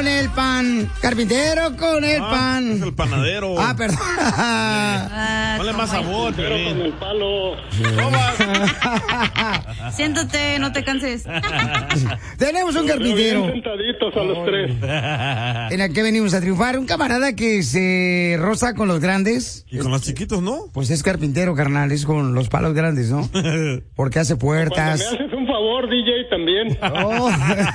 con el pan. Carpintero con el pan. Es el panadero. Perdón. Ponle más sabor, pero con el palo. Siéntate, no te canses. Tenemos un carpintero. Bien sentaditos a los tres. En el que venimos a triunfar. Un camarada que se roza con los grandes. Y con los chiquitos, ¿no? Pues es carpintero, carnal. Es con los palos grandes, ¿no? Porque hace puertas. Cuando me haces un favor, DJ, también. Oh.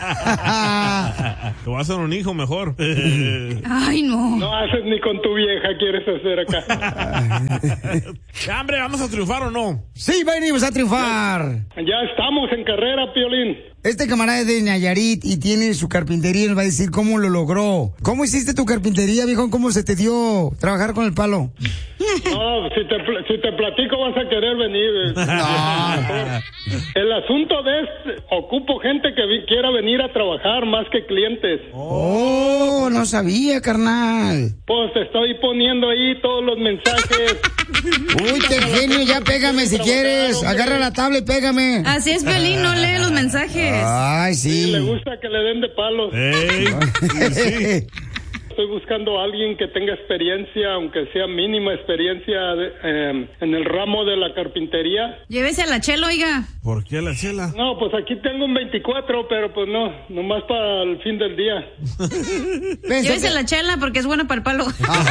Te vas a hacer un hijo mejor. Ay, no. No haces ni con tu vieja, quieres hacer acá. Hombre, ¿vamos a triunfar o no? Sí, venimos a triunfar. Ya estamos en carrera, Piolín. Este camarada es de Nayarit y tiene su carpintería y nos va a decir cómo lo logró. ¿Cómo hiciste tu carpintería, viejo? ¿Cómo se te dio trabajar con el palo? No, si te platico vas a querer venir. No. El asunto ocupo gente que quiera venir a trabajar más que clientes. Oh, no sabía, carnal. Pues te estoy poniendo ahí todos los mensajes. Uy, qué genio, ya pégame si quieres. Agarra la tabla y pégame. Así es, Piolín, no lee los mensajes. Ay, sí. Le gusta que le den de palos. Sí. Estoy buscando a alguien que tenga experiencia, aunque sea mínima experiencia en el ramo de la carpintería. Llévese a la Chela, oiga. ¿Por qué la Chela? No, pues aquí tengo un 24, pero pues no, nomás para el fin del día. Llévese a la Chela porque es buena para el palo.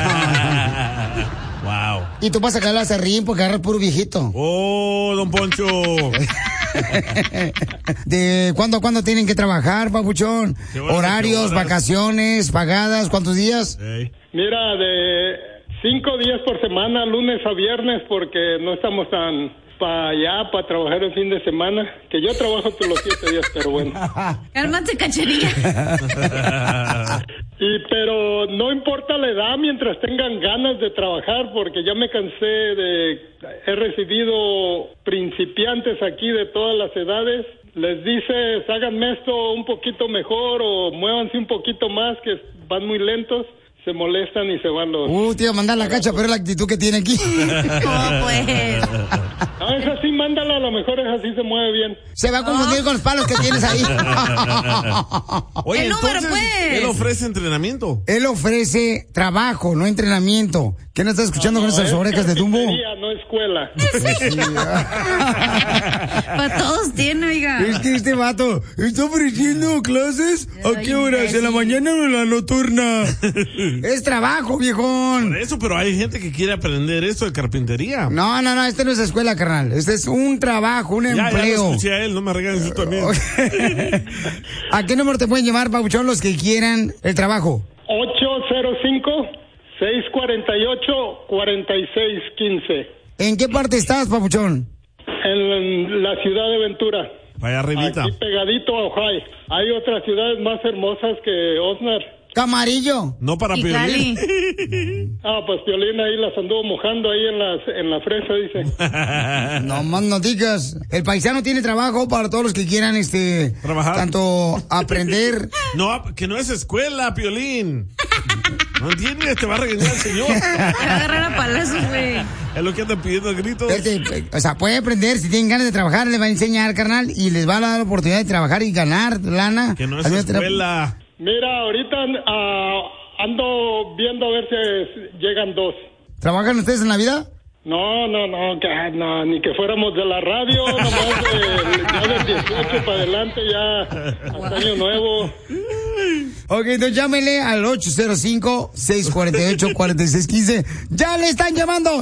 Wow. Y tú vas a sacar la serrín porque agarras puro viejito. Oh, don Poncho. ¿De cuándo a cuándo tienen que trabajar, papuchón? Horarios, vacaciones, pagadas, ¿cuántos días? Hey. Mira, de 5 días por semana, lunes a viernes, porque no estamos tan para allá, para trabajar el fin de semana, que yo trabajo todos los 7 días, pero bueno. Cálmate, Cachanilla. Pero no importa la edad mientras tengan ganas de trabajar, porque ya me cansé he recibido principiantes aquí de todas las edades. Les dices, háganme esto un poquito mejor o muévanse un poquito más, que van muy lentos. Se molestan y se van los... Te iba a mandar la cacha, pero es la actitud que tiene aquí. No, pues. No, es así, mándala, a lo mejor es así, se mueve bien. Se va a confundir con los palos que tienes ahí. Oye, el número, entonces, pues. él ofrece entrenamiento. Él ofrece trabajo, no entrenamiento. ¿Qué no estás escuchando con esas orejas de Dumbo? No escuela. Para todos tiene, oiga. Es que este vato está ofreciendo clases. ¿A qué horas? ¿En la mañana o en la nocturna? Es trabajo, viejón. Por eso, pero hay gente que quiere aprender esto de carpintería. No, este no es escuela, carnal. Este es un trabajo, un empleo. Ya lo escuché a él, no me regales tú también. ¿A qué número te pueden llamar, papuchón, los que quieran el trabajo? 805-648-4615. ¿En qué parte estás, papuchón? En la ciudad de Ventura. Vaya arribita. Aquí pegadito a Ojai. Hay otras ciudades más hermosas que Osnar. Camarillo. No para Piolín. Pues Piolín ahí las anduvo mojando ahí en la fresa, dice. No más no digas. El paisano tiene trabajo para todos los que quieran trabajar. Tanto aprender. No, que no es escuela, Piolín. ¿No entiendes? Te va a regañar el señor. Te va a agarrar a palazos, güey. Es lo que andan pidiendo gritos. O sea, puede aprender, si tienen ganas de trabajar, les va a enseñar, carnal, y les va a dar la oportunidad de trabajar y ganar lana. Que no es escuela. Mira, ahorita ando viendo a ver si llegan 2. ¿Trabajan ustedes en la vida? No, ni que fuéramos de la radio, nomás ya del 18 para adelante, ya hasta año nuevo. Ok, entonces llámenle al 805-648-4615. ¡Ya le están llamando!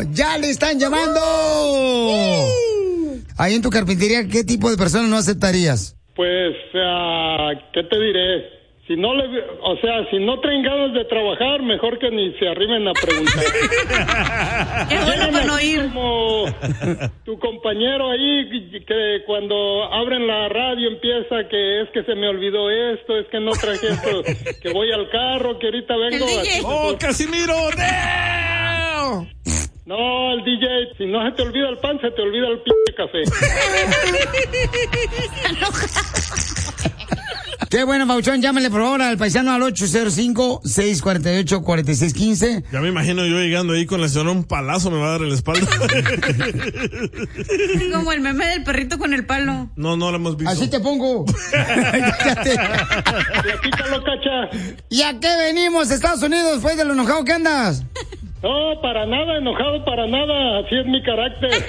Ahí en tu carpintería, ¿qué tipo de personas no aceptarías? Pues, ¿qué te diré? Si no traen ganas de trabajar, mejor que ni se arrimen a preguntar. Qué bueno para no ir. Como tu compañero ahí, que cuando abren la radio empieza que es que se me olvidó esto, es que no traje esto, que voy al carro, que ahorita vengo. ¡Oh, Casimiro! ¡Damn! No, el DJ, si no se te olvida el pan, se te olvida el café. Qué bueno, Pauchón. Llámale por favor al paisano al 805-648-4615. Ya me imagino yo llegando ahí con la señora, un palazo me va a dar en la espalda. Como el meme del perrito con el palo. No lo hemos visto. Así te pongo. Platícalo, Cacha. ¿Y a qué venimos, Estados Unidos, después de lo enojado que andas? No, para nada, enojado, para nada. Así es mi carácter.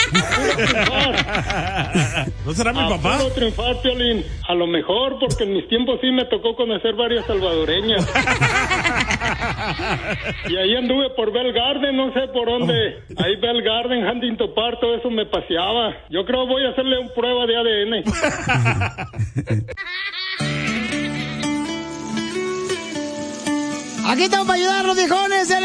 ¿No será mi papá? Puedo triunfar, Piolín. A lo mejor, porque en mis tiempos sí me tocó conocer varias salvadoreñas. Y ahí anduve por Bell Garden, no sé por dónde. Ahí Bell Garden, Huntington Park, todo eso me paseaba. Yo creo voy a hacerle una prueba de ADN. Aquí estamos para ayudarlos, viejones.